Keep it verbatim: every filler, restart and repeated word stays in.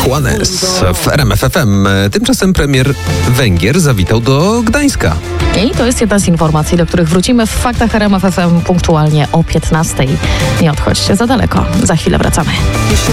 Juanes w R M F F M. Tymczasem premier Węgier zawitał do Gdańska. I to jest jedna z informacji, do których wrócimy w faktach R M F F M punktualnie o piętnastej. Nie odchodźcie za daleko. Za chwilę wracamy.